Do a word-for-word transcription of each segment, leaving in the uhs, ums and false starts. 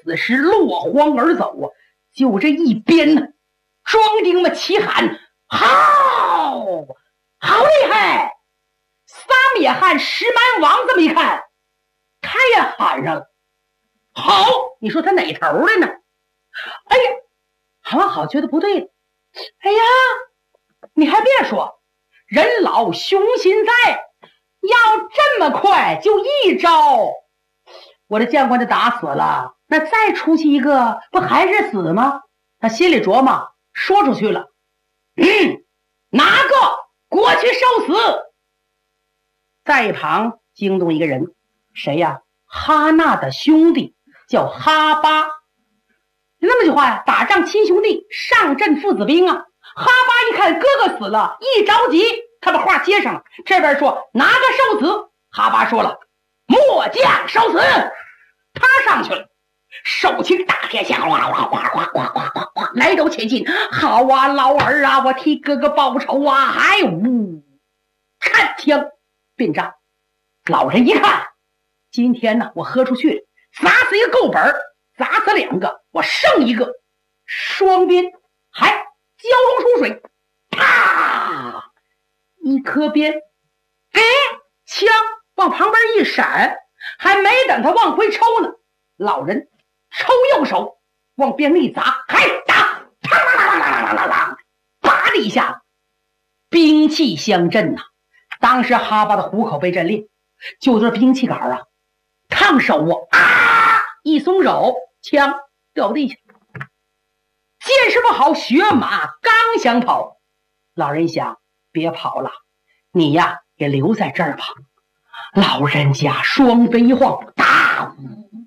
此时落荒而走啊！就这一边呢，庄丁们齐喊：“好，好厉害！”撒灭汉石蛮王这么一看，他也喊上了：“好！”你说他哪头的呢？哎呀，喊完好觉得不对了。哎呀，你还别说，人老雄心在，要这么快就一招，我的将官就打死了，那再出去一个不还是死吗？他心里琢磨，说出去了，嗯，哪个过去受死？在一旁惊动一个人，谁呀？哈纳的兄弟叫哈巴。那么句话呀，打仗亲兄弟，上阵父子兵啊。哈巴一看哥哥死了，一着急，他把话接上了。这边说哪个受死？哈巴说了，末将受死。他上去了，手擎大天下，哗哗哗哗哗哗哗哗，来斗前进。好啊，老儿啊，我替哥哥报仇啊！还呜，看枪便扎。老人一看，今天呢，我喝出去了，砸死一个够本，砸死两个，我剩一个。双鞭还蛟龙出水，啪，一颗鞭，哎，枪往旁边一闪，还没等他往回抽呢，老人抽右手往鞭里一砸，还打，啪啦啦啦啦啦啦，啪的一下，兵器相震呐、啊！当时哈巴的虎口被震裂，就这兵器杆啊，烫手啊，啊，一松手，枪掉地下。见势不好，血马刚想跑，老人想别跑了，你呀也留在这儿吧。老人家双鞭一晃，大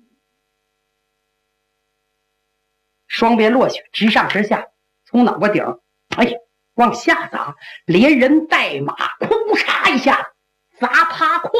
双鞭落去，直上直下，从脑瓜顶哎呀往下砸，连人带马哭嚓一下砸趴胯。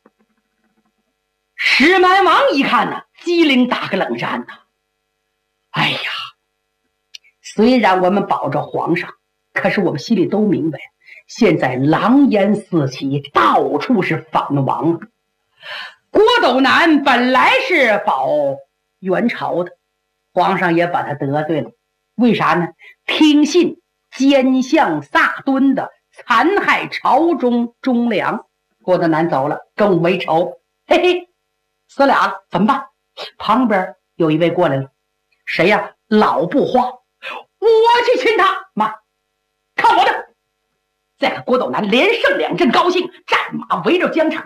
石蛮王一看呢，机灵打个冷战呐、啊！哎呀，虽然我们保着皇上，可是我们心里都明白，现在狼烟四起，到处是反王啊。郭斗南本来是保元朝的，皇上也把他得罪了。为啥呢？听信奸相萨敦的残害朝中忠良。郭斗南走了，跟我为仇，嘿嘿，死俩了，怎么办？旁边有一位过来了，谁呀？老布花，我去亲他。妈，看我的！再看郭斗南连胜两阵，高兴，战马围着疆场，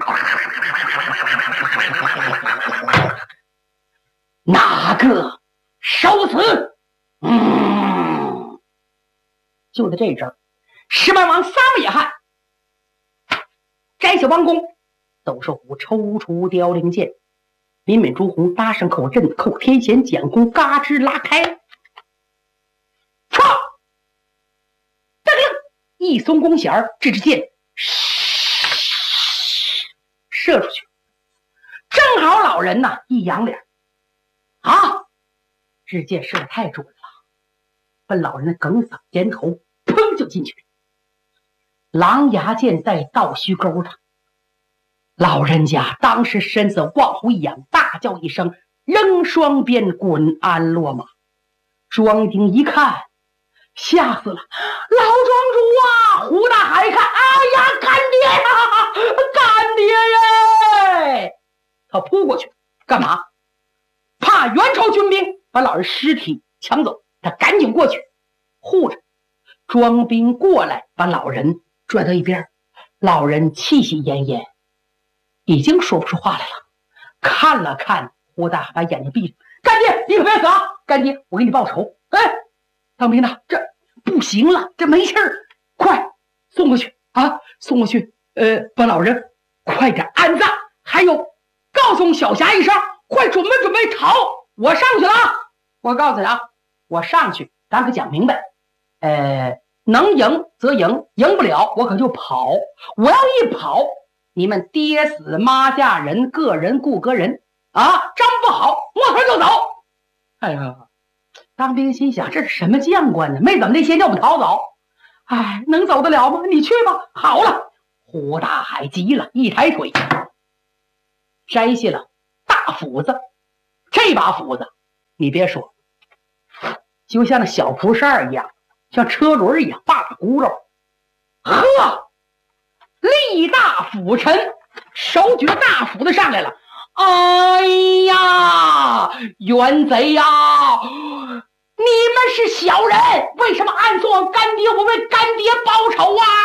哪个受死？嗯，就在这阵儿，石蛮王撒灭汉摘下弯弓，斗兽虎抽出凋零剑，林敏朱红搭上口阵，扣天弦蒋弓嘎吱拉开，唰，一松弓弦，这支箭射出去，正好老人呐一仰脸，啊，这箭射得太准了，把老人的梗嗓尖头砰就进去了。狼牙箭在倒须沟上，老人家当时身子往后一仰，大叫一声，扔双鞭滚鞍落马。庄丁一看，吓死了！老庄主啊！胡大海一看，哎呀，干爹呀，干爹耶！他扑过去干嘛？怕元朝军兵把老人尸体抢走，他赶紧过去护着。庄兵过来把老人拽到一边，老人气息奄奄，已经说不出话来了。看了看胡大海，把眼睛闭上，干爹你可别死啊！干爹我给你报仇。哎，当兵的，这不行了，这没气儿，快送过去啊！送过去，呃，把老人快点安葬。还有，告诉小霞一声，快准备准备逃！我上去了啊！我告诉你啊，我上去，咱可讲明白，呃，能赢则赢，赢不了我可就跑。我要一跑，你们爹死妈嫁人，个人顾个人啊，张不好，摸头就走。哎呀！当兵心想，这是什么将官呢？没怎么的，先叫我们逃走。哎，能走得了吗？你去吧。好了，胡大海急了，一抬腿摘下了大斧子。这把斧子你别说，就像那小蒲扇一样，像车轮一样，把把轱辘。呵，力大斧沉，手举着大斧子上来了。哎呀，冤贼呀！你们是小人，为什么暗做干爹？我为干爹报仇啊！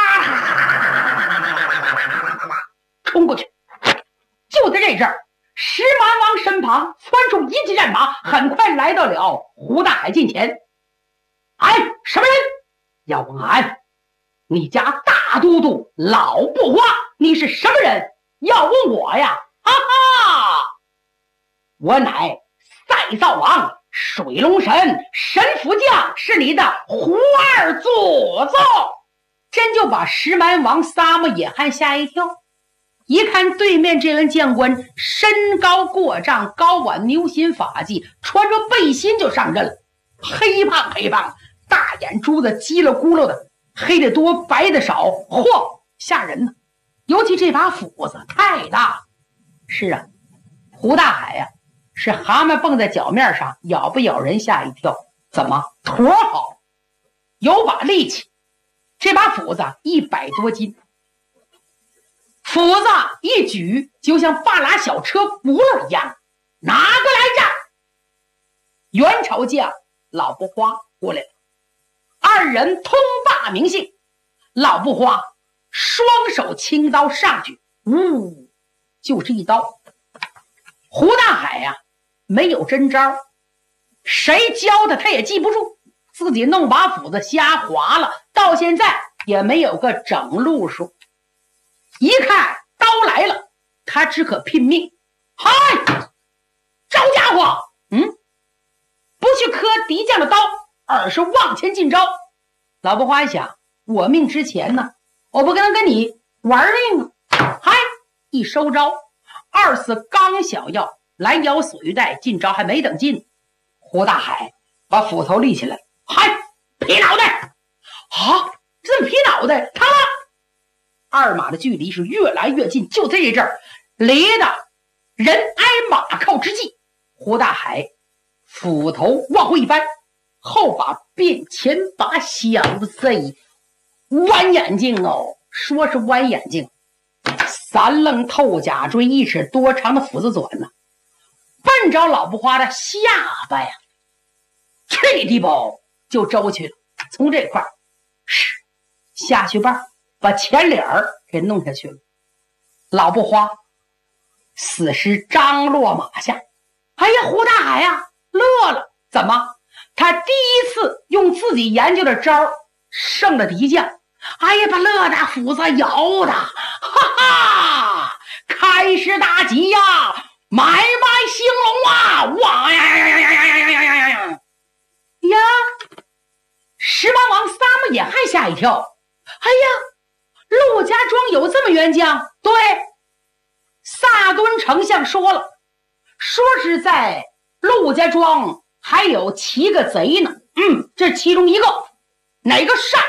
冲过去，就在这阵儿，石蛮王身旁窜出一骑战马，很快来到了胡大海近前。哎，什么人？要问俺，你家大都督老不花，你是什么人？要问我呀，哈哈，我乃赛灶王水龙神神福将，是你的胡二祖宗。真就把石蛮王撒木野汉吓一跳。一看对面这员将官身高过丈，高挽牛心发髻，穿着背心就上阵了，黑胖黑胖，大眼珠子叽了咕噜的，黑的多白的少，嚯，吓人呢。尤其这把斧子太大了。是啊，胡大海呀、啊，是蛤蟆蹦在脚面上，咬不咬人吓一跳。怎么坨好，有把力气。这把斧子一百多斤，斧子一举就像半拉小车轱辘一样，拿过来着。元朝将老不花过来了，二人通霸名姓。老不花双手轻刀上去，呜，就是一刀。胡大海呀、啊，没有真招，谁教的他也记不住，自己弄把斧子瞎划了，到现在也没有个整路数。一看刀来了，他只可拼命。嗨，招家伙，嗯，不去磕敌将的刀，而是往前进招。老不花想，我命之前呢，我不可能跟你玩命啊！嗨，一收招，二四刚想要拦腰锁带进招，还没等进，胡大海把斧头立起来，嗨，劈脑袋！啊，这么劈脑袋，他了！二马的距离是越来越近，就在这阵儿，离的人挨马靠之际，胡大海斧头往后一扳，后把变前把小贼弯眼睛哦，说是弯眼睛，三愣透甲锥，一尺多长的斧子短呢，奔着老不花的下巴呀，这地步就周去了。从这块是下去半，把前脸儿给弄下去了。老不花死尸张落马下。哎呀，胡大海呀、啊、乐了，怎么？他第一次用自己研究的招胜了敌将。哎呀，把乐大斧子摇的，哈哈，开市大吉呀，买卖兴隆啊！哇呀呀呀呀呀呀呀呀呀呀！呀，石蛮王撒木野汉吓一跳。哎呀，陆家庄有这么员将？对，萨敦丞相说了，说是在陆家庄还有七个贼呢。嗯，这其中一个，哪个善？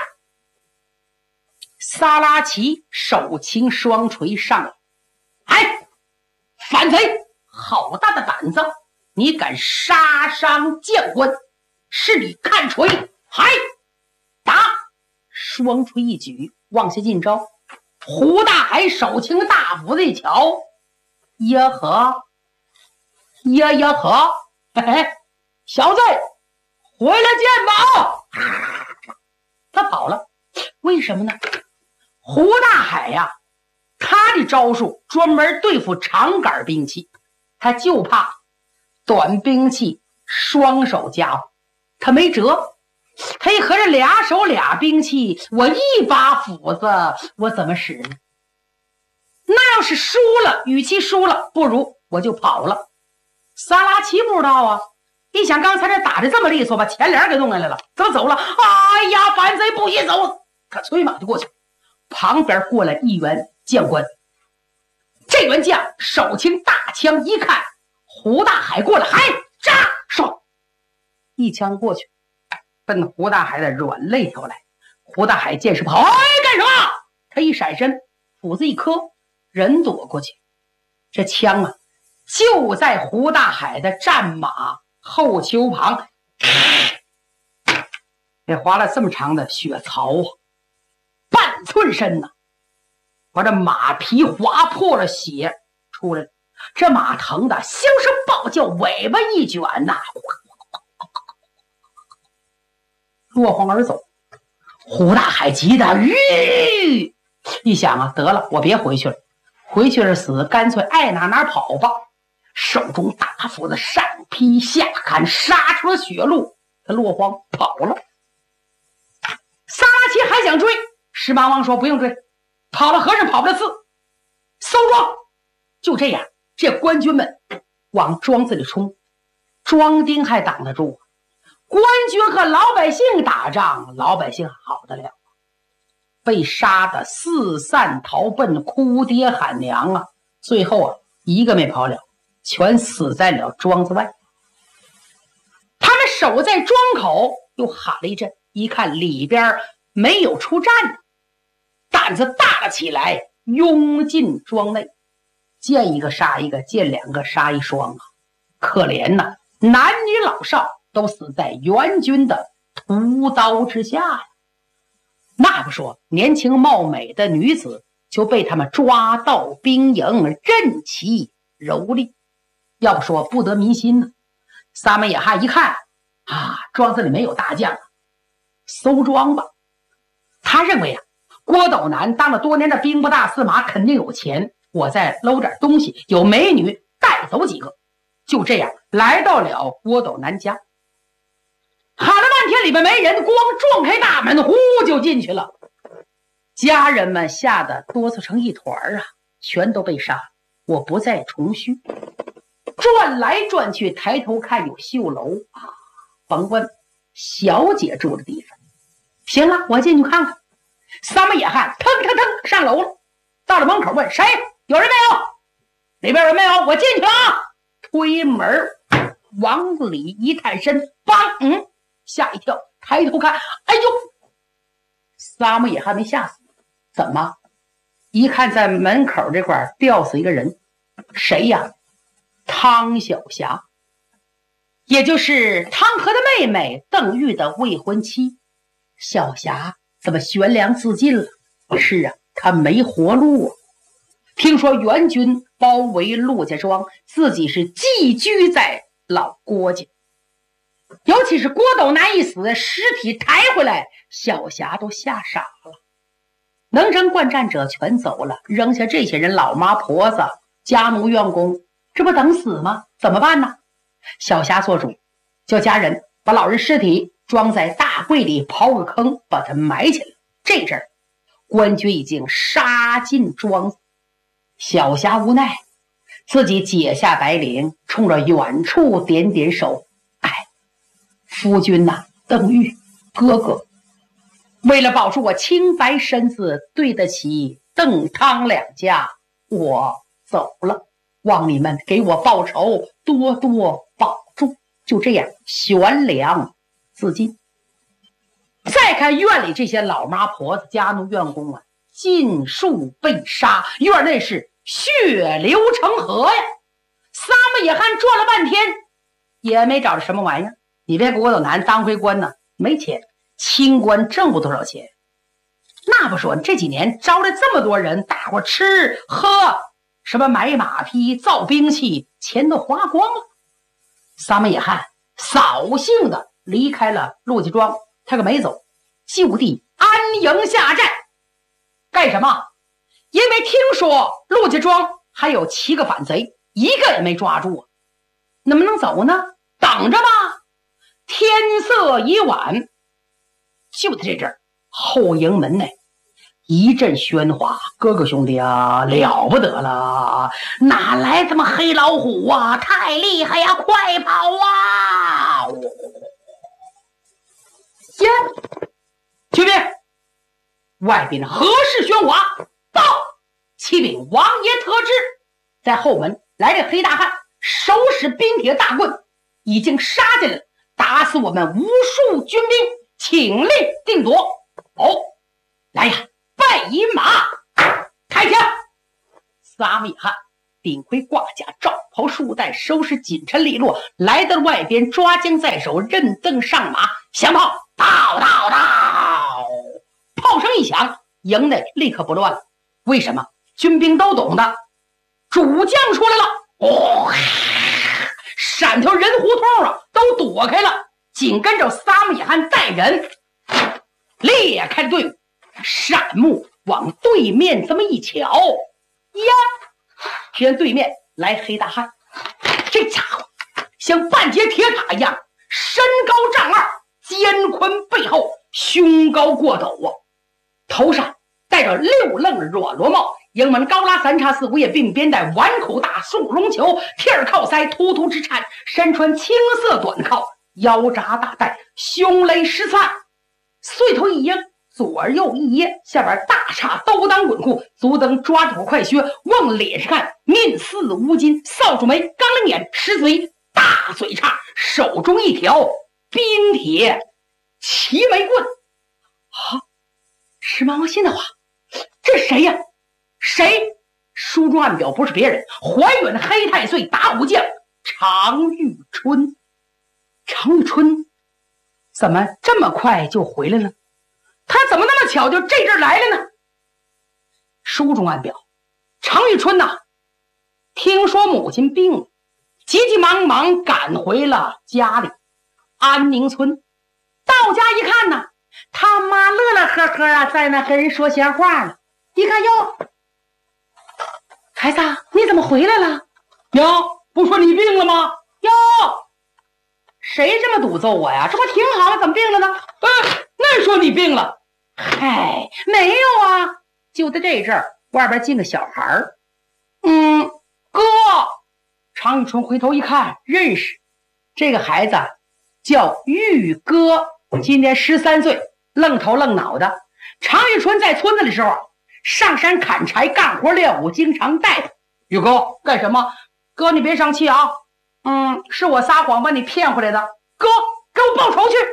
萨拉奇手擎双锤上来，哎，反贼，好大的胆子！你敢杀伤将官，是你看锤！嗨，打！双锤一举，往下进招。胡大海手擎大斧子一瞧，呀呵，呀呀呵，嘿嘿，小子，回来见吧！他跑了，为什么呢？胡大海呀、啊，他的招数专门对付长杆兵器，他就怕短兵器双手家伙，他没辙。他一合着俩手俩兵器，我一把斧子，我怎么使呢？那要是输了，与其输了，不如我就跑了。萨拉奇不知道啊，一想刚才这打的这么利索，把前脸给弄下来了，怎么走了？哎呀，反贼不许走！他催马就过去。旁边过来一员将官，这员将手擎大枪，一看胡大海过来，嗨，扎，唰，一枪过去，奔胡大海的软肋条来。胡大海见势跑，哎，干什么？他一闪身，斧子一磕，人躲过去。这枪啊，就在胡大海的战马后丘旁，这划了这么长的血槽啊，半寸深呐、啊，把这马皮划破了，血出来了。这马疼的心声暴叫，尾巴一卷呐、啊，落荒而走。胡大海急的吁，一想啊，得了，我别回去了，回去是死，干脆爱哪哪跑吧。手中大斧子上劈下砍，杀出了血路，他落荒跑了。萨拉齐还想追，石马王说不用追，跑了和尚跑不了寺，搜庄。就这样，这官军们往庄子里冲，庄丁还挡得住。官军和老百姓打仗，老百姓好得了，被杀得四散逃奔，哭爹喊娘啊！最后啊，一个没跑了，全死在了庄子外。他们守在庄口，又喊了一阵，一看里边没有出战，胆子大了起来，拥进庄内，见一个杀一个，见两个杀一双啊！可怜呐、啊，男女老少都死在援军的屠刀之下呀！那不说，年轻貌美的女子就被他们抓到兵营，任其蹂躏。要不说不得民心呢。撒门野汉一看啊，庄子里没有大将，搜庄吧。他认为啊，郭斗南当了多年的兵部大司马，肯定有钱，我再搂点东西，有美女带走几个。就这样来到了郭斗南家，喊了半天里面没人，光撞开大门，呼就进去了。家人们吓得哆嗦成一团啊，全都被杀。我不再重叙。转来转去，抬头看有绣楼啊，甭问，小姐住的地方。行了，我进去看看。三门野汉腾腾腾上楼了，到了门口问谁有人没有？里边有人没有？我进去了啊！推门往里一探身，梆，嗯，吓一跳，抬头看，哎呦，萨姆也还没吓死，怎么？一看在门口这块吊死一个人，谁呀？汤小霞，也就是汤和的妹妹邓玉的未婚妻。小霞怎么悬梁自尽了？是啊，她没活路啊。听说援军包围陆家庄，自己是寄居在老郭家。尤其是郭斗南一死，尸体抬回来，小霞都吓傻了。能征惯战者全走了，扔下这些人，老妈婆子、家奴院工，这不等死吗？怎么办呢？小霞做主，叫家人把老人尸体装在大柜里，刨个坑把它埋起来。这阵儿官军已经杀进庄子，小霞无奈，自己解下白绫，冲着远处点点手，哎，夫君呐、啊，邓玉哥哥，为了保住我清白身子，对得起邓汤两家，我走了，望你们给我报仇，多多保重。就这样悬梁自尽。再看院里这些老妈婆子、家奴院工啊，尽数被杀，院内是血流成河呀。撒么野汉转了半天，也没找着什么玩意儿。你别给我走南当回官呢，没钱，清官挣不多少钱。那不说，这几年招来这么多人，大伙吃喝，什么买马匹、造兵器，钱都花光了。撒么野汉扫兴的离开了陆家庄，他可没走，就地安营下寨。干什么？因为听说陆家庄还有七个反贼，一个也没抓住啊，能不能走呢？等着吧。天色已晚，就在这阵儿，后营门内一阵喧哗。哥哥兄弟啊，了不得了，哪来这么黑老虎啊？太厉害呀，快跑啊！呀，去兵，外边何事喧哗？报！启禀王爷特知，在后门来这黑大汉，手使冰铁大棍，已经杀进来了，打死我们无数军兵，请令定夺。哦，来呀，备引马，开枪！撒米汉顶盔挂甲，罩袍束带，收拾紧沉利落，来到外边，抓将在手，认凳上马，响炮，到到到！炮声一响，营内立刻不乱了。为什么？军兵都懂得，主将出来了！哦，闪条人胡同啊，都躲开了。紧跟着撒姆野汉带人裂开队伍，闪目往对面这么一瞧，呀，偏对面来黑大汉，这家伙像半截铁塔一样，身高丈二，肩宽背厚，胸高过斗啊，头上戴着六愣软罗帽，营门高拉三叉四五叶并编带，碗口大送龙球，贴儿靠腮，突突直颤，身穿青色短靠，腰扎大带，胸勒十窜，碎头一鹰，左右一掖，下边大叉兜裆滚裤，足蹬抓着快靴，往脸上看，面似乌金，扫帚眉，钢棱眼，石嘴，大嘴叉，手中一条冰铁齐眉棍。啊，石妈妈心的话，这谁呀？谁？书中暗表不是别人，怀远黑太岁打虎将常遇春。常遇春怎么这么快就回来了？他怎么那么巧就这阵来了呢？书中暗表，常遇春呐、啊，听说母亲病了，急急忙忙赶回了家里安宁村。到家一看呢，他妈乐乐呵呵啊，在那跟人说闲话呢。一看哟，孩子，你怎么回来了？哟，不说你病了吗？哟，谁这么赌咒我呀？这不挺好吗？怎么病了呢？呃，那说你病了。嗨，没有啊，就在这阵儿，外边进个小孩儿。嗯，哥。常遇春回头一看，认识这个孩子叫玉哥，今年十三岁，愣头愣脑的。常遇春在村子的时候，上山砍柴干活练武，经常带他。玉哥干什么？哥你别生气啊，嗯，是我撒谎把你骗回来的。哥，给我报仇去。